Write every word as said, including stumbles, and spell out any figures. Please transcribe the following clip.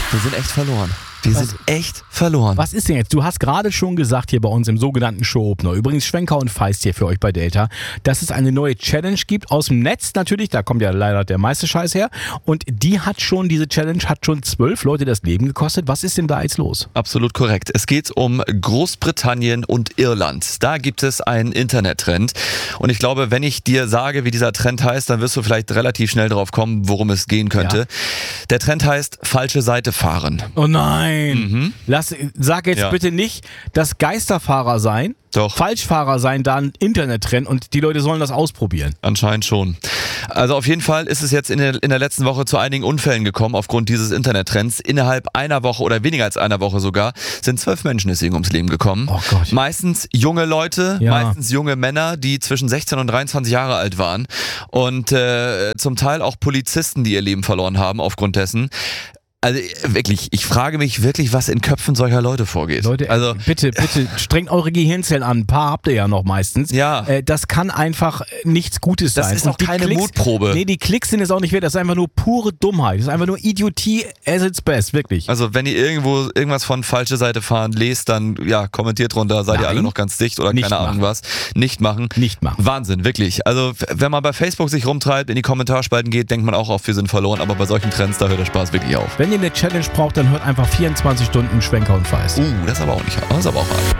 Wir sind echt verloren. Wir Was? sind echt verloren. Was ist denn jetzt? Du hast gerade schon gesagt hier bei uns im sogenannten Show-Opener, übrigens Schwenker und Feist hier für euch bei Delta, dass es eine neue Challenge gibt aus dem Netz natürlich, da kommt ja leider der meiste Scheiß her und die hat schon, diese Challenge hat schon zwölf Leute das Leben gekostet. Was ist denn da jetzt los? Absolut korrekt. Es geht um Großbritannien und Irland. Da gibt es einen Internettrend und ich glaube, wenn ich dir sage, wie dieser Trend heißt, dann wirst du vielleicht relativ schnell drauf kommen, worum es gehen könnte. Ja. Der Trend heißt falsche Seite fahren. Oh nein! Mhm. Lass, sag jetzt Ja. bitte nicht, dass Geisterfahrer sein, Doch. Falschfahrer sein, da ein Internettrend und die Leute sollen das ausprobieren. Anscheinend schon. Also auf jeden Fall ist es jetzt in der, in der letzten Woche zu einigen Unfällen gekommen aufgrund dieses Internettrends. Innerhalb einer Woche oder weniger als einer Woche sogar sind zwölf Menschen deswegen ums Leben gekommen. Oh Gott. Meistens junge Leute, Ja. meistens junge Männer, die zwischen sechzehn und dreiundzwanzig Jahre alt waren und äh, zum Teil auch Polizisten, die ihr Leben verloren haben aufgrund dessen. Also wirklich, ich frage mich wirklich, was in Köpfen solcher Leute vorgeht. Leute, also bitte, bitte, strengt eure Gehirnzellen an. Ein paar habt ihr ja noch meistens. Ja. Äh, das kann einfach nichts Gutes Das sein. ist auch die keine Klicks, Mutprobe. Nee, die Klicks sind es auch nicht wert. Das ist einfach nur pure Dummheit. Das ist einfach nur Idiotie as its best, wirklich. Also wenn ihr irgendwo irgendwas von falsche Seite fahren lest, dann ja, kommentiert drunter, seid Nein. ihr alle noch ganz dicht oder Nicht keine Ahnung machen. was. Nicht machen. Nicht machen. Wahnsinn, wirklich. Also wenn man bei Facebook sich rumtreibt, in die Kommentarspalten geht, denkt man auch oft, wir sind verloren, aber bei solchen Trends, da hört der Spaß wirklich auf. Wenn ihr eine Challenge braucht, dann hört einfach vierundzwanzig Stunden Schwenker und Feist. Uh, das ist aber auch nicht, das ist aber auch hart.